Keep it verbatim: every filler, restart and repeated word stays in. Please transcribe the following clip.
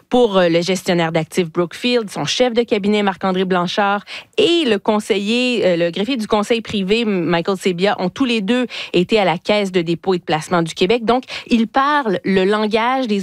Pour le gestionnaire d'actifs Brookfield, son chef de cabinet Marc-André Blanchard et le conseiller, le greffier du conseil privé Michael Sebia ont tous les deux été à la Caisse de dépôt et de placement du Québec. Donc, ils parlent le langage des